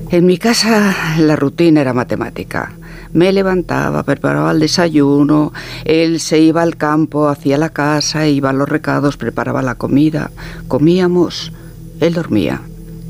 En mi casa la rutina era matemática. Me levantaba, preparaba el desayuno, él se iba al campo, hacía la casa, iba a los recados, preparaba la comida, comíamos, él dormía.